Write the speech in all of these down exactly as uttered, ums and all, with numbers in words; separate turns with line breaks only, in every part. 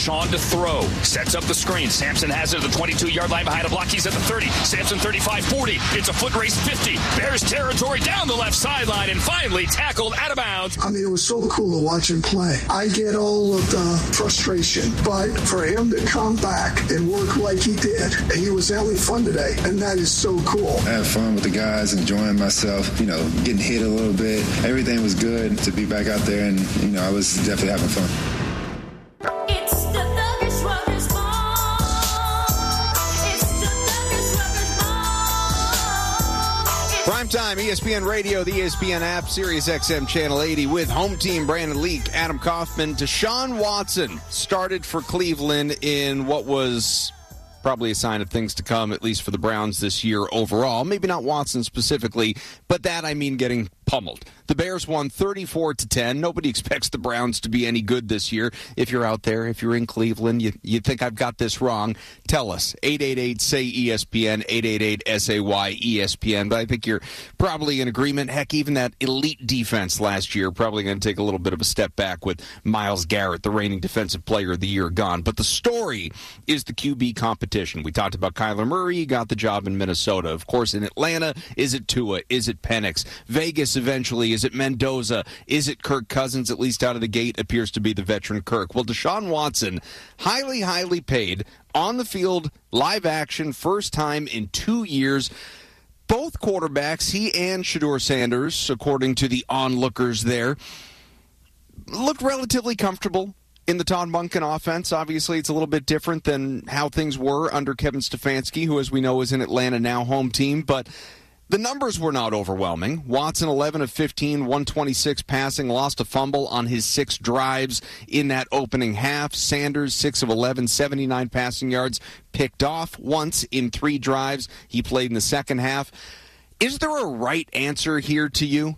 Deshaun to throw. Sets up the screen. Sampson has it at the twenty-two-yard line behind a block. He's at the thirty. Sampson thirty-five forty. It's a foot race fifty. Bears territory down the left sideline and finally tackled out of bounds.
I mean, it was so cool to watch him play. I get all of the frustration, but for him to come back and work like he did, and he was having fun today, and that is so cool.
I had fun with the guys, enjoying myself, you know, getting hit a little bit. Everything was good to be back out there, and, you know, I was definitely having fun.
It's the Thuggish Ruggers Ball. It's the Thuggish Ruggers Ball.
Primetime E S P N Radio, the E S P N app, Sirius X M Channel eighty with home team Brandon Leak, Adam Kaufman. Deshaun Watson started for Cleveland in what was probably a sign of things to come, at least for the Browns this year overall. Maybe not Watson specifically, but that, I mean, getting pummeled. The Bears won thirty-four to ten. Nobody expects the Browns to be any good this year. If you're out there, if you're in Cleveland, you, you think I've got this wrong, tell us. eight eight eight, S A Y, E S P N, eight eight eight, S A Y, E S P N. But I think you're probably in agreement. Heck, even that elite defense last year probably going to take a little bit of a step back with Myles Garrett, the reigning Defensive Player of the Year, gone. But the story is the Q B competition. We talked about Kyler Murray. He got the job in Minnesota. Of course, in Atlanta, is it Tua? Is it Penix? Vegas eventually, is it Mendoza? Is it Kirk Cousins? At least out of the gate appears to be the veteran Kirk. Well, Deshaun Watson, highly, highly paid, on the field, live action, first time in two years. Both quarterbacks, he and Shedeur Sanders, according to the onlookers there, looked relatively comfortable in the Todd Monken offense. Obviously, it's a little bit different than how things were under Kevin Stefanski, who, as we know, is in Atlanta now, home team. But the numbers were not overwhelming. Watson, eleven of fifteen, one twenty-six passing, lost a fumble on his six drives in that opening half. Sanders, six of eleven, seventy-nine passing yards, picked off once in three drives. He played in the second half. Is there a right answer here to you?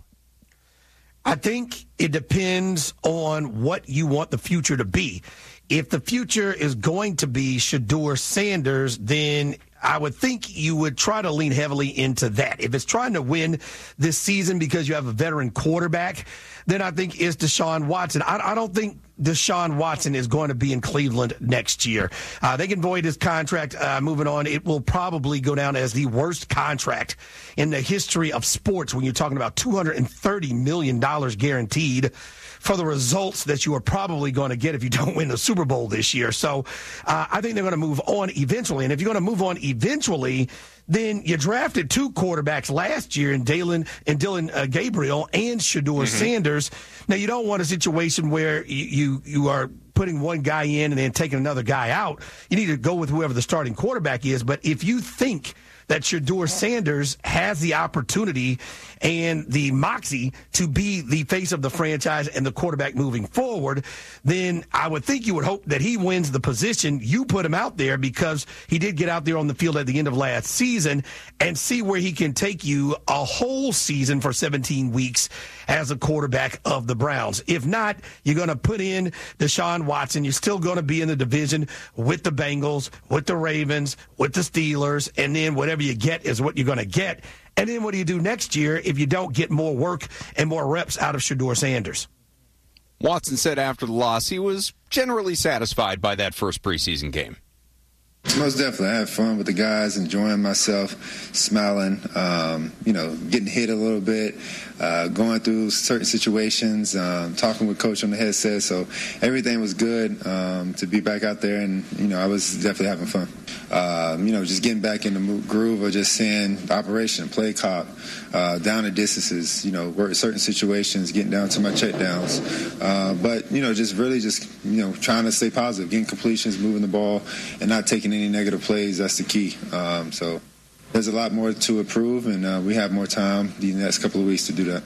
I think it depends on what you want the future to be. If the future is going to be Shedeur Sanders, then I would think you would try to lean heavily into that. If it's trying to win this season because you have a veteran quarterback, then I think it's Deshaun Watson. I, I don't think Deshaun Watson is going to be in Cleveland next year. Uh, they can void his contract. Uh, moving on, it will probably go down as the worst contract in the history of sports when you're talking about two hundred thirty million dollars guaranteed for the results that you are probably going to get if you don't win the Super Bowl this year. So uh, I think they're going to move on eventually. And if you're going to move on eventually, then you drafted two quarterbacks last year in Dalen and Dylan uh, Gabriel and Shedeur mm-hmm. Sanders. Now, you don't want a situation where you, you you are putting one guy in and then taking another guy out. You need to go with whoever the starting quarterback is. But if you think that Shedeur Sanders has the opportunity and the moxie to be the face of the franchise and the quarterback moving forward, then I would think you would hope that he wins the position. You put him out there because he did get out there on the field at the end of last season and see where he can take you a whole season for seventeen weeks as a quarterback of the Browns. If not, you're going to put in Deshaun Watson. You're still going to be in the division with the Bengals, with the Ravens, with the Steelers, and then whatever you get is what you're going to get. And then what do you do next year if you don't get more work and more reps out of Shedeur Sanders?
Watson said after the loss he was generally satisfied by that first preseason game.
Most definitely. I had fun with the guys, enjoying myself, smiling, um, you know, getting hit a little bit, uh, going through certain situations, um, talking with Coach on the headset. So everything was good um, to be back out there, and, you know, I was definitely having fun. Um, you know, just getting back in the groove of just seeing the operation, play cop, uh, down the distances, you know, work certain situations, getting down to my check downs. Uh, but, you know, just really just, you know, trying to stay positive, getting completions, moving the ball, and not taking any negative plays. That's the key. Um, so there's a lot more to improve, and uh, we have more time the next couple of weeks to do that.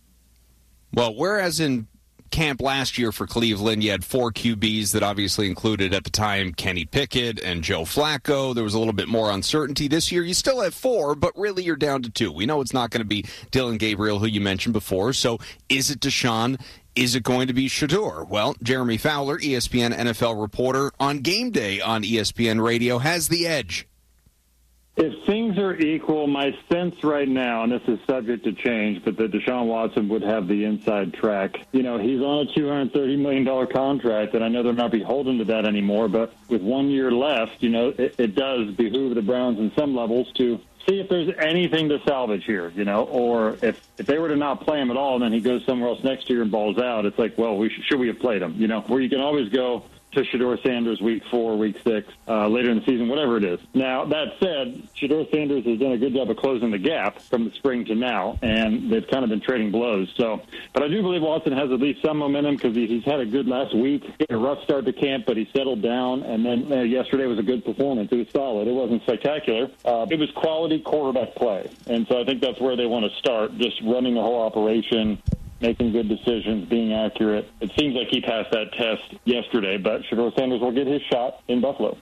Well, whereas in camp last year for Cleveland, you had four Q Bs that obviously included at the time Kenny Pickett and Joe Flacco. There was a little bit more uncertainty. This year you still have four, but really you're down to two. We know it's not going to be Dylan Gabriel, who you mentioned before. So is it Deshaun? Is it going to be Shedeur? Well, Jeremy Fowler, E S P N N F L reporter on Game Day on E S P N Radio, has the edge.
If things are equal, my sense right now, and this is subject to change, but that Deshaun Watson would have the inside track. You know, he's on a two hundred thirty million dollars contract, and I know they're not beholden to that anymore, but with one year left, you know, it, it does behoove the Browns in some levels to see if there's anything to salvage here, you know, or if, if they were to not play him at all and then he goes somewhere else next year and balls out, it's like, well, we should, should we have played him, you know, where you can always go to Shedeur Sanders week four, week six, uh, later in the season, whatever it is. Now, that said, Shedeur Sanders has done a good job of closing the gap from the spring to now, and they've kind of been trading blows. So, but I do believe Watson has at least some momentum because he, he's had a good last week. He had a rough start to camp, but he settled down, and then uh, yesterday was a good performance. It was solid. It wasn't spectacular. Uh, it was quality quarterback play, and so I think that's where they want to start, just running the whole operation, making good decisions, being accurate. It seems like he passed that test yesterday, but Shedeur Sanders will get his shot in Buffalo.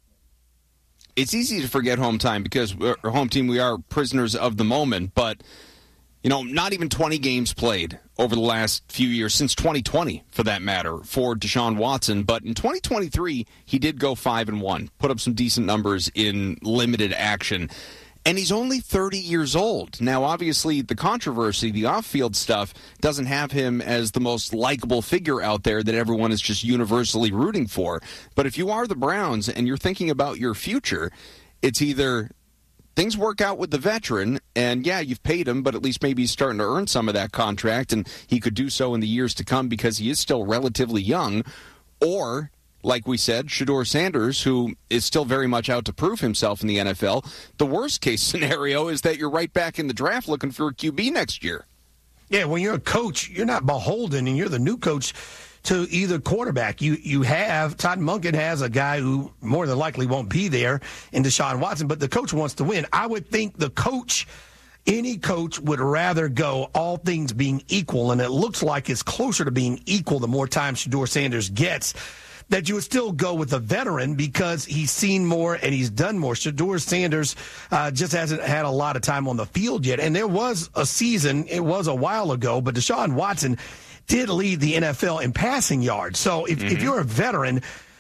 It's easy to forget home time because we're home team. We are prisoners of the moment, but you know, not even twenty games played over the last few years, since twenty twenty, for that matter, for Deshaun Watson. But in twenty twenty-three, he did go five and one, put up some decent numbers in limited action. And he's only thirty years old. Now, obviously, the controversy, the off-field stuff, doesn't have him as the most likable figure out there that everyone is just universally rooting for. But if you are the Browns and you're thinking about your future, it's either things work out with the veteran, and yeah, you've paid him, but at least maybe he's starting to earn some of that contract, and he could do so in the years to come because he is still relatively young, or like we said, Shedeur Sanders, who is still very much out to prove himself in the N F L. The worst-case scenario is that you're right back in the draft looking for a Q B next year.
Yeah, when you're a coach, you're not beholden, and you're the new coach to either quarterback. You you have, Todd Monken has a guy who more than likely won't be there in Deshaun Watson, but the coach wants to win. I would think the coach, any coach would rather go all things being equal, and it looks like it's closer to being equal the more time Shedeur Sanders gets, that you would still go with a veteran because he's seen more and he's done more. Shedeur Sanders uh, just hasn't had a lot of time on the field yet. And there was a season, it was a while ago, but Deshaun Watson did lead the N F L in passing yards. So if, mm-hmm. if you're a veteran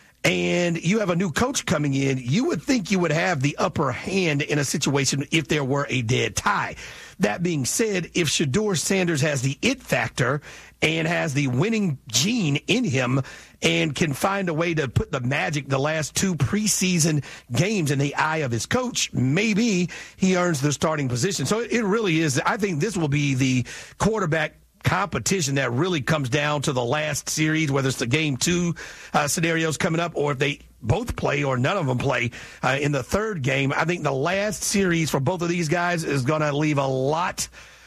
and you have a new coach coming in, you would think you would have the upper hand in a situation if there were a dead tie. That being said, if Shedeur Sanders has the it factor and has the winning gene in him and can find a way to put the magic the last two preseason games in the eye of his coach, maybe he earns the starting position. So it really is. I think this will be the quarterback competition that really comes down to the last series, whether it's the game two uh, scenarios coming up or if they both play or none of them play uh, in the third game. I think the last series for both of these guys is going to leave a lot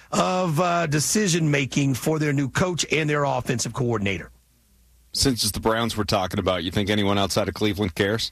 of uh, decision-making for their new coach and their offensive coordinator.
Since it's the Browns we're talking about, you think anyone outside of Cleveland cares?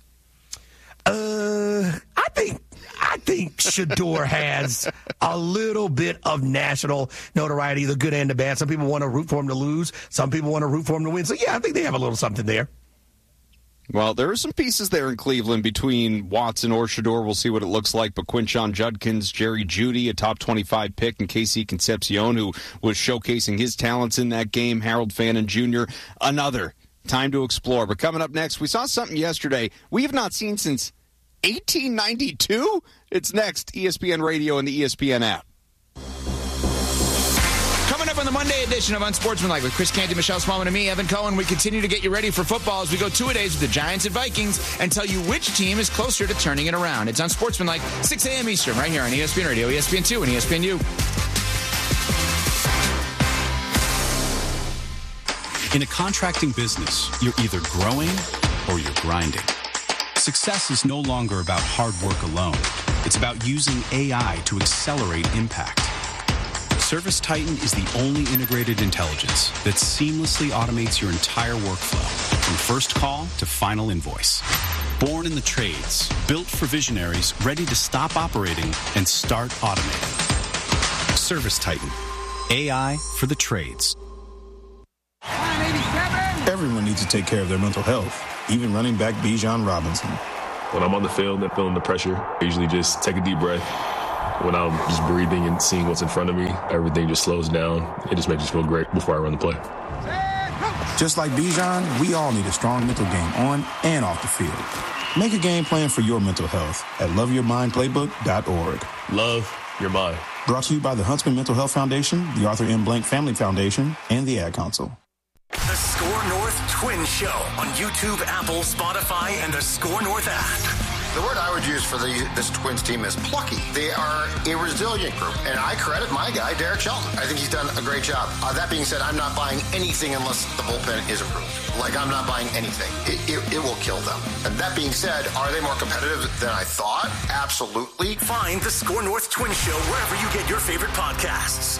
Uh, I think I think Shedeur has a little bit of national notoriety, the good and the bad. Some people want to root for him to lose. Some people want to root for him to win. So, yeah, I think they have a little something there.
Well, there are some pieces there in Cleveland between Watson or Shedeur. We'll see what it looks like. But Quinshon Judkins, Jerry Jeudy, a top twenty-five pick, and K C Concepcion, who was showcasing his talents in that game. Harold Fannin Junior, another time to explore. But coming up next, we saw something yesterday we have not seen since eighteen ninety-two. It's next, E S P N Radio and the E S P N app.
Coming up on the Monday edition of Unsportsmanlike with Chris Canty, Michelle Smallman, and me, Evan Cohen, we continue to get you ready for football as we go two-a-days with the Giants and Vikings and tell you which team is closer to turning it around. It's Unsportsmanlike, six a.m. Eastern, right here on E S P N Radio, E S P N two, and E S P N U.
In a contracting business, you're either growing or you're grinding. Success is no longer about hard work alone. It's about using A I to accelerate impact. ServiceTitan is the only integrated intelligence that seamlessly automates your entire workflow, from first call to final invoice. Born in the trades, built for visionaries ready to stop operating and start automating. ServiceTitan, A I for the trades.
Everyone needs to take care of their mental health, even running back Bijan Robinson.
When I'm on the field and feeling the pressure, I usually just take a deep breath. When I'm just breathing and seeing what's in front of me, everything just slows down. It just makes me feel great before I run the play.
Just like Bijan, we all need a strong mental game on and off the field. Make a game plan for your mental health at love your mind playbook dot org.
Love your mind.
Brought to you by the Huntsman Mental Health Foundation, the Arthur M. Blank Family Foundation, and the Ad Council.
The Score North Twin Show on YouTube, Apple, Spotify, and the Score North app.
The word I would use for the, this Twins team is plucky. They are a resilient group, and I credit my guy, Derek Shelton. I think he's done a great job. Uh, that being said, I'm not buying anything unless the bullpen is improved. Like, I'm not buying anything. It, it, it will kill them. And that being said, are they more competitive than I thought? Absolutely.
Find the Score North Twin Show wherever you get your favorite podcasts.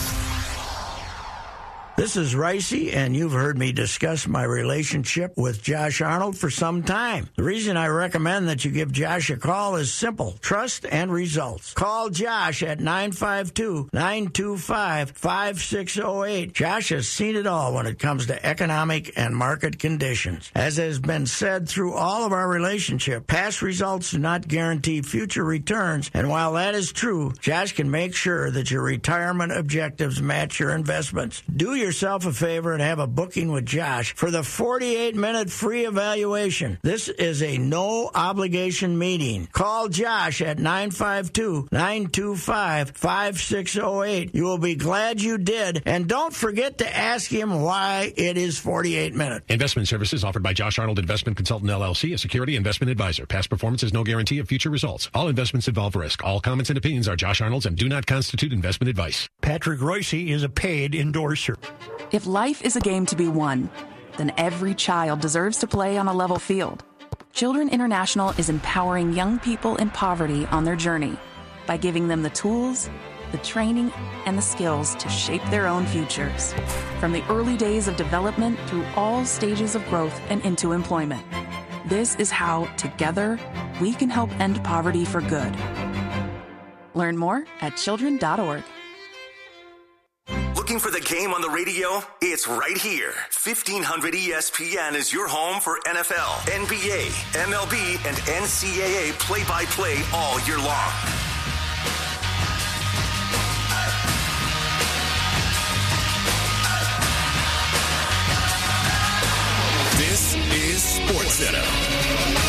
This is Ricey, and you've heard me discuss my relationship with Josh Arnold for some time. The reason I recommend that you give Josh a call is simple: trust and results. Call Josh at nine five two, nine two five, five six zero eight. Josh has seen it all when it comes to economic and market conditions. As has been said through all of our relationship, past results do not guarantee future returns, and while that is true, Josh can make sure that your retirement objectives match your investments. Do your yourself a favor and have a booking with Josh for the forty-eight minute free evaluation. This is a no obligation meeting. Call Josh at nine five two, nine two five, five six zero eight. You will be glad you did, and don't forget to ask him why it is forty-eight minutes.
Investment services offered by Josh Arnold Investment Consultant L L C, a security investment advisor. Past performance is no guarantee of future results. All investments involve risk. All comments and opinions are Josh Arnold's and do not constitute investment advice.
Patrick Royce is a paid endorser.
If life is a game to be won, then every child deserves to play on a level field. Children International is empowering young people in poverty on their journey by giving them the tools, the training, and the skills to shape their own futures. From the early days of development through all stages of growth and into employment. This is how, together, we can help end poverty for good. Learn more at children dot org.
Looking for the game on the radio? It's right here. fifteen hundred E S P N is your home for N F L, N B A, M L B, and N C double A play-by-play all year long.
This is SportsCenter.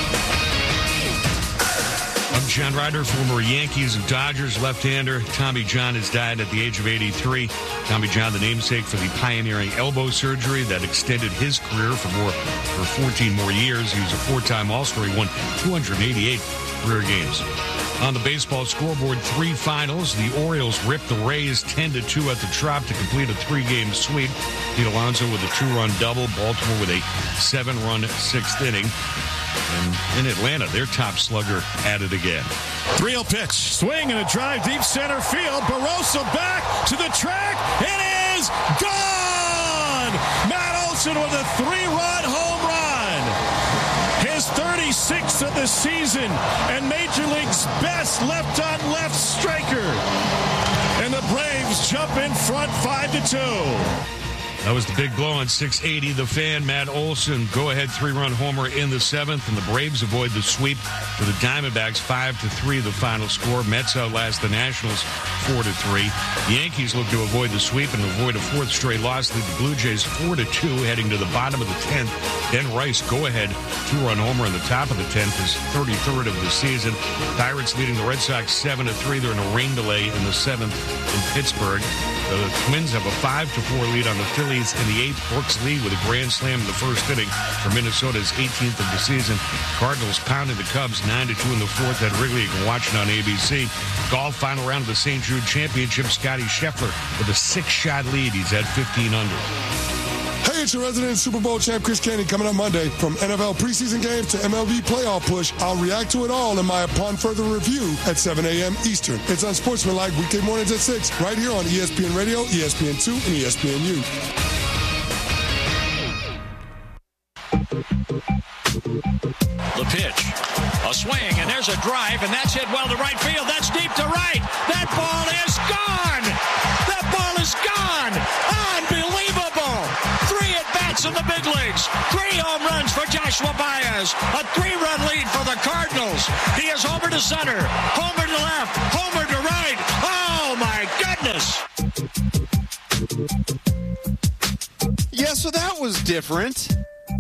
I'm John Ryder, former Yankees and Dodgers left-hander. Tommy John has died at the age of eighty-three. Tommy John, the namesake for the pioneering elbow surgery that extended his career for more for fourteen more years. He was a four-time All-Star. He won two hundred eighty-eight career games. On the baseball scoreboard, three finals. The Orioles ripped the Rays ten to two at the Trop to complete a three-game sweep. Pete Alonso with a two-run double. Baltimore with a seven-run sixth inning. And in Atlanta, their top slugger at it again.
three oh pitch. Swing and a drive deep center field. Barroso back to the track. It is gone! Matt Olson with a three-run home run. His thirty-sixth of the season and Major League's best left-on-left striker. And the Braves jump in front five to two.
That was the big blow on six eighty. The Fan, Matt Olson, go-ahead three-run homer in the seventh, and the Braves avoid the sweep to the Diamondbacks five to three, the final score. Mets outlast the Nationals four to three. The Yankees look to avoid the sweep and avoid a fourth straight loss, lead the Blue Jays four to two, heading to the bottom of the tenth. Ben Rice, go-ahead two-run homer in the top of the tenth, his thirty-third of the season. Pirates leading the Red Sox seven to three. They're in a rain delay in the seventh in Pittsburgh. The Twins have a five to four lead on the Phillies in the eighth. Brooks Lee with a grand slam in the first inning for Minnesota's eighteenth of the season. Cardinals pounded the Cubs nine to two in the fourth at Wrigley. You can watch it on A B C. Golf final round of the Saint Jude Championship. Scotty Scheffler with a six-shot lead. He's at fifteen under.
Hey, it's your resident Super Bowl champ, Chris Candy, coming up Monday. From N F L preseason games to M L B playoff push, I'll react to it all in my Upon Further Review at seven a.m. Eastern. It's on Sportsmanlike weekday mornings at six, right here on E S P N Radio, E S P N two, and E S P N U.
The pitch, a swing, and there's a drive, and that's hit well to right field. That's deep to right. That ball is gone. That ball is gone. Unbelievable. Three at-bats in the big leagues. Three home runs for Joshua Baez. A three-run lead for the Cardinals. He is homer to center, homer to left, homer to right. Oh, my goodness.
Yeah, so that was different.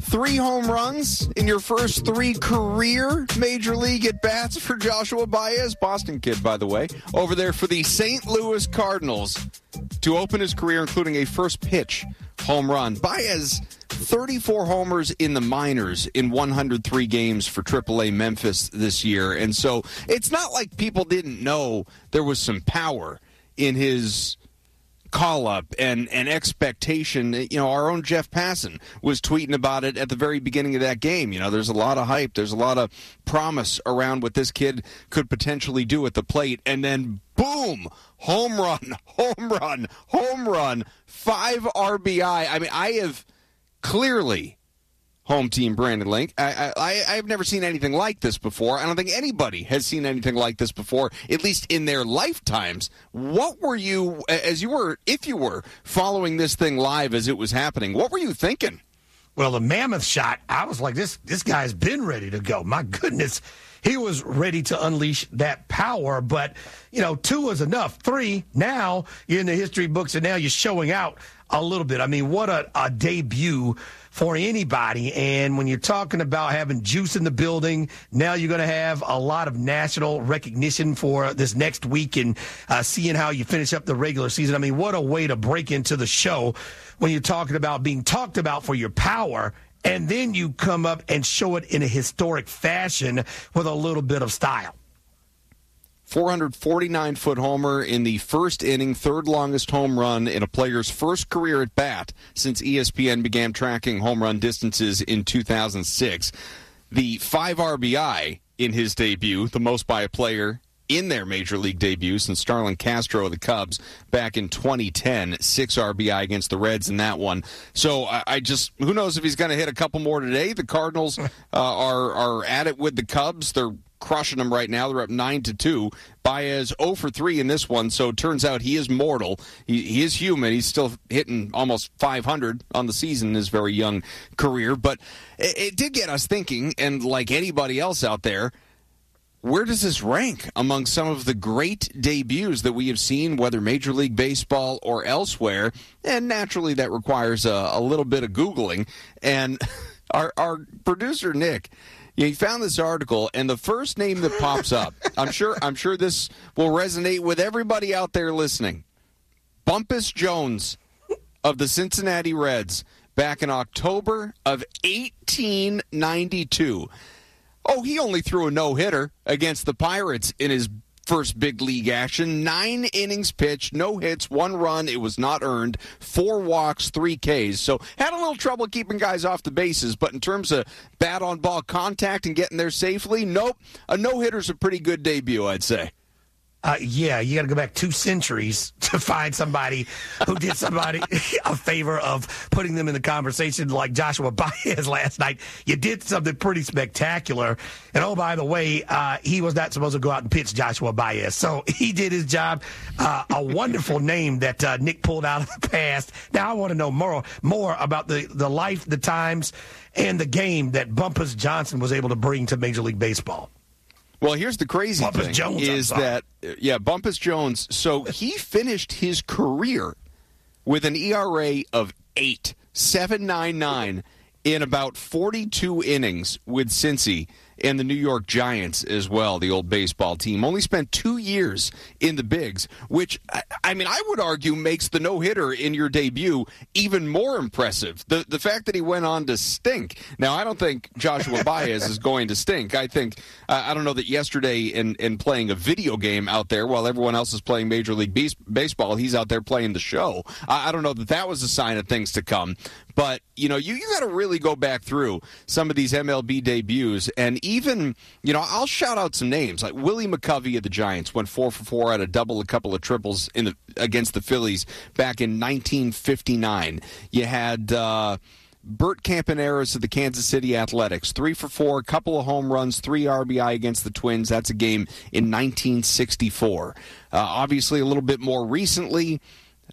Three home runs in your first three career Major League at-bats for Joshua Baez. Boston kid, by the way, over there for the Saint Louis Cardinals to open his career, including a first pitch home run. Baez, thirty-four homers in the minors in one hundred three games for triple A Memphis this year. And so it's not like people didn't know there was some power in his call-up and, and expectation. You know, our own Jeff Passan was tweeting about it at the very beginning of that game. You know, there's a lot of hype. There's a lot of promise around what this kid could potentially do at the plate. And then, boom, home run, home run, home run, five R B I. I mean, I have clearly... Home team Brandon Link. I, I, I've never seen anything like this before. I don't think anybody has seen anything like this before, at least in their lifetimes. What were you, as you were, if you were following this thing live as it was happening, what were you thinking?
Well, the mammoth shot, I was like, this, this guy's been ready to go. My goodness, he was ready to unleash that power. But, you know, two was enough. Three, now you're in the history books, and now you're showing out a little bit. I mean, what a, a debut for anybody. And when you're talking about having juice in the building, now you're going to have a lot of national recognition for this next week and uh, seeing how you finish up the regular season. I mean, what a way to break into the show when you're talking about being talked about for your power, and then you come up and show it in a historic fashion with a little bit of style.
four hundred forty-nine foot homer in the first inning, third longest home run in a player's first career at bat since E S P N began tracking home run distances in two thousand six. The five R B I in his debut, the most by a player in their Major League debut since Starlin Castro of the Cubs back in twenty ten. Six R B I against the Reds in that one. So I, I just, who knows if he's going to hit a couple more today. The Cardinals uh, are, are at it with the Cubs. They're crushing them right now. They're up nine to two. Baez zero for three in this one, so it turns out he is mortal. He, he is human. He's still hitting almost five hundred on the season in his very young career. But it, it did get us thinking, and like anybody else out there, where does this rank among some of the great debuts that we have seen, whether Major League Baseball or elsewhere? And naturally, that requires a, a little bit of Googling. And our, our producer, Nick, he found this article, and the first name that pops up, I'm sure I'm sure this will resonate with everybody out there listening. Bumpus Jones of the Cincinnati Reds back in October of eighteen ninety-two. Oh, he only threw a no-hitter against the Pirates in his first big league action. Nine innings pitched, no hits, one run. It was not earned. Four walks, three Ks. So had a little trouble keeping guys off the bases, but in terms of bat-on-ball contact and getting there safely, nope. A no-hitter's a pretty good debut, I'd say.
Uh, yeah, you got to go back two centuries to find somebody who did somebody a favor of putting them in the conversation like Joshua Baez last night. You did something pretty spectacular. And, oh, by the way, uh, he was not supposed to go out and pitch Joshua Baez. So he did his job. Uh, a wonderful name that uh, Nick pulled out of the past. Now I want to know more, more about the, the life, the times, and the game that Bumpus Johnson was able to bring to Major League Baseball.
Well, here's the crazy
Bumpus
thing
Jones,
is that, yeah, Bumpus Jones, so he finished his career with an E R A of eight, seven point nine nine in about forty-two innings with Cincy and the New York Giants as well, the old baseball team. Only spent two years in the bigs, which, I mean, I would argue makes the no-hitter in your debut even more impressive. The the fact that he went on to stink. Now, I don't think Joshua Baez is going to stink. I think, uh, I don't know that yesterday in, in playing a video game out there while everyone else is playing Major League Base- Baseball, he's out there playing the show. I, I don't know that that was a sign of things to come. But, you know, you, you got to really go back through some of these M L B debuts. And even, you know, I'll shout out some names. Like Willie McCovey of the Giants went four for four, had a double, a couple of triples in the against the Phillies back in nineteen fifty-nine. You had uh, Bert Campaneris of the Kansas City Athletics, three for four, a couple of home runs, three R B I against the Twins. That's a game in nineteen sixty-four. Uh, obviously, a little bit more recently,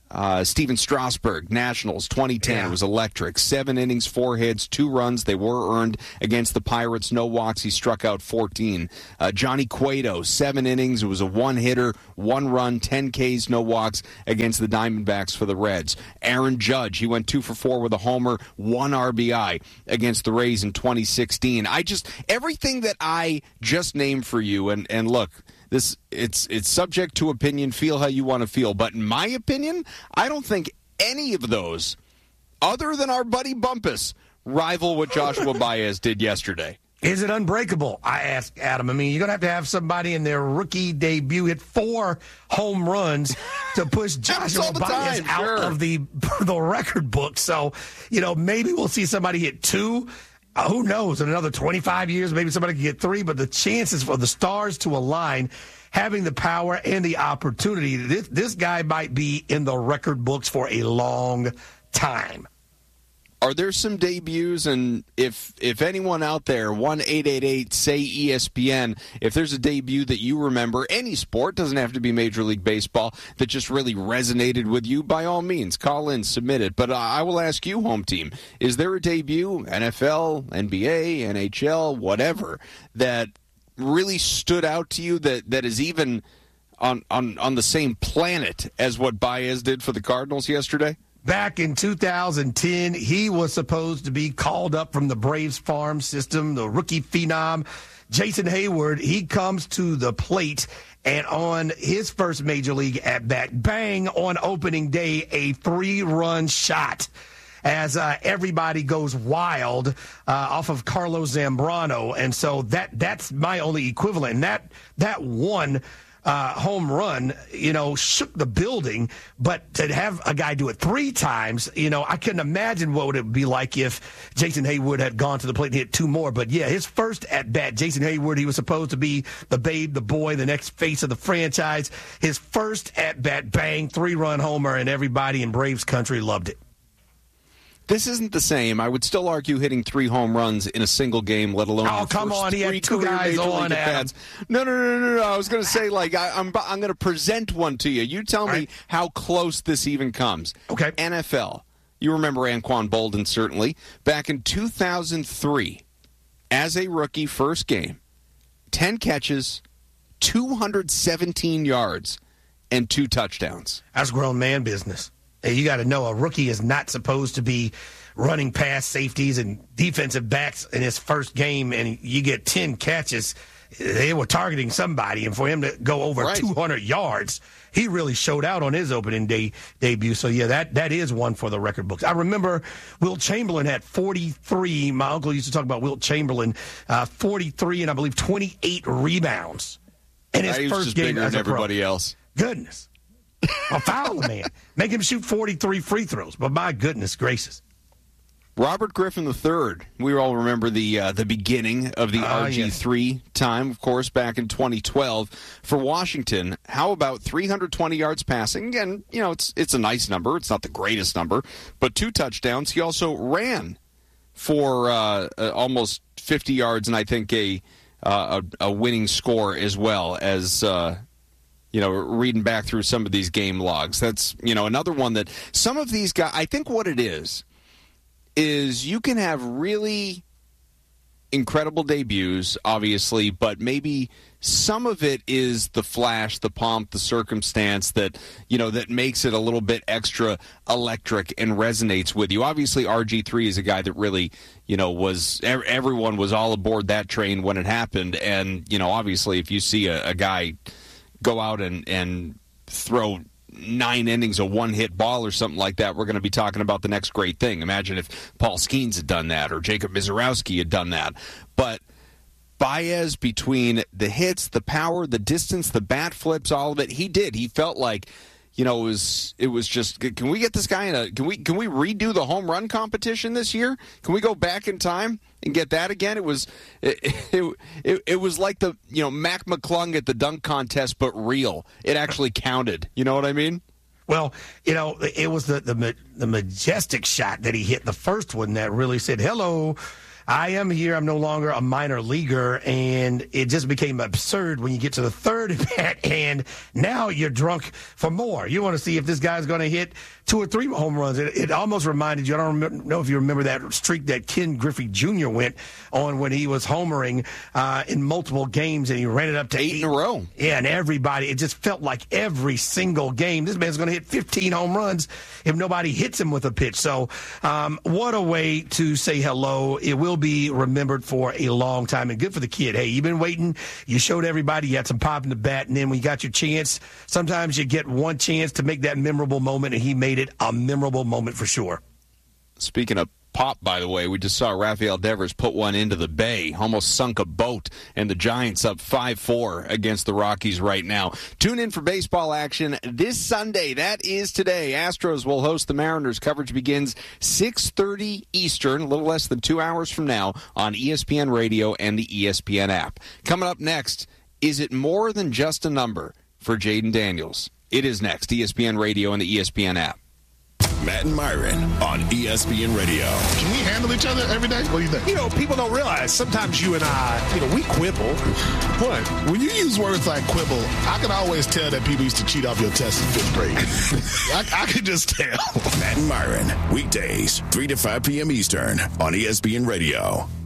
Uh, Steven Strasburg, Nationals, twenty ten.
Yeah.
It was electric. Seven innings, four hits, two runs. They were earned against the Pirates. No walks. He struck out fourteen. Uh, Johnny Cueto, seven innings. It was a one-hitter, one run, ten Ks, no walks against the Diamondbacks for the Reds. Aaron Judge, he went two for four with a homer, one R B I against the Rays in twenty sixteen. I just, everything that I just named for you, and, and look, This it's it's subject to opinion. Feel how you want to feel, but in my opinion, I don't think any of those, other than our buddy Bumpus, rival what Joshua Baez did yesterday.
Is it unbreakable? I ask Adam. I mean, you're going to have to have somebody in their rookie debut hit four home runs to push Joshua Baez out
sure.
of the the record book. So, you know, maybe we'll see somebody hit two. Uh, who knows? In another twenty-five years, maybe somebody can get three. But the chances for the stars to align, having the power and the opportunity, this, this guy might be in the record books for a long time.
Are there some debuts? And if if anyone out there, one eight eight eight say E S P N, if there's a debut that you remember, any sport, doesn't have to be Major League Baseball, that just really resonated with you, by all means, call in, submit it. But uh, I will ask you, home team, is there a debut, N F L, N B A, N H L, whatever, that really stood out to you, that, that is even on, on, on the same planet as what Baez did for the Cardinals yesterday?
Back in two thousand ten, he was supposed to be called up from the Braves farm system, the rookie phenom. Jason Hayward, he comes to the plate, and on his first major league at-bat, bang, on opening day, a three-run shot as uh, everybody goes wild uh, off of Carlos Zambrano. And so that that's my only equivalent. And that, that one Uh, home run, you know, shook the building, but to have a guy do it three times, you know, I couldn't imagine what would it be like if Jason Hayward had gone to the plate and hit two more. But yeah, his first at bat, Jason Hayward, he was supposed to be the babe, the boy, the next face of the franchise. His first at bat, bang, three run homer, and everybody in Braves country loved it.
This isn't the same. I would still argue hitting three home runs in a single game, let alone.
Oh, come on. He had two guys on, Adam.
No, no, no, no, no. I was going to say, like, I, I'm I'm going to present one to you. You tell me right. how close this even comes.
Okay.
N F L. You remember Anquan Boldin, certainly. Back in two thousand three, as a rookie, first game, ten catches, two hundred seventeen yards, and two touchdowns.
That's grown man business. You got to know a rookie is not supposed to be running past safeties and defensive backs in his first game, and you get ten catches. They were targeting somebody, and for him to go over right. two hundred yards, he really showed out on his opening day debut. So, yeah, that, that is one for the record books. I remember Wilt Chamberlain had forty-three. My uncle used to talk about Wilt Chamberlain, uh, forty-three and I believe twenty-eight rebounds in his
I was
first
just
game
bigger
as
than
a pro.
everybody else.
Goodness. A foul man. Make him shoot forty-three free throws. But my goodness gracious.
Robert Griffin the third. We all remember the uh, the beginning of the
uh,
R G three yes. time, of course, back in twenty twelve for Washington. How about three hundred twenty yards passing? Again, you know, it's it's a nice number. It's not the greatest number, but two touchdowns. He also ran for uh, uh, almost fifty yards, and I think a uh, a, a winning score as well as. Uh, You know, reading back through some of these game logs. That's, you know, another one that some of these guys, I think what it is, is you can have really incredible debuts, obviously, but maybe some of it is the flash, the pomp, the circumstance that, you know, that makes it a little bit extra electric and resonates with you. Obviously, R G three is a guy that really, you know, was, everyone was all aboard that train when it happened. And, you know, obviously, if you see a, a guy go out and, and throw nine innings of one-hit ball or something like that, we're going to be talking about the next great thing. Imagine if Paul Skeens had done that or Jacob Mizorowski had done that. But Baez, between the hits, the power, the distance, the bat flips, all of it, he did. He felt like, you know, it was it was just, can we get this guy in a, can we can we redo the home run competition this year? Can we go back in time and get that again? It was it it, it, it was like the, you know, Mac McClung at the dunk contest, but real. It actually counted. You know what I mean?
Well, you know, it was the the, the majestic shot that he hit, the first one that really said hello. I am here. I'm no longer a minor leaguer, and it just became absurd when you get to the third at bat, and now you're drunk for more. You want to see if this guy's going to hit two or three home runs. It, it almost reminded you, I don't remember, know if you remember that streak that Ken Griffey Junior went on when he was homering uh, in multiple games, and he ran it up to eight,
eight in a row.
Yeah, and everybody, it just felt like every single game, this man's going to hit fifteen home runs if nobody hits him with a pitch. So um, what a way to say hello. It will be remembered for a long time, and good for the kid. Hey, you've been waiting. You showed everybody you had some pop in the bat, and then when you got your chance, sometimes you get one chance to make that memorable moment, and he made it a memorable moment for sure.
Speaking of pop, by the way, we just saw Rafael Devers put one into the bay, almost sunk a boat, and the Giants up five four against the Rockies right now. Tune in for baseball action this Sunday. That is today. Astros will host the Mariners. Coverage begins six thirty Eastern, a little less than two hours from now, on E S P N Radio and the E S P N app. Coming up next, is it more than just a number for Jaden Daniels? It is next, E S P N Radio and the E S P N app.
Matt and Myron on E S P N Radio.
Can we handle each other every day? What do you think?
You know, people don't realize sometimes you and I, you know, we quibble.
What? When you use words like quibble, I can always tell that people used to cheat off your test in fifth grade. I, I can just tell.
Matt and Myron, weekdays, three to five p.m. Eastern on E S P N Radio.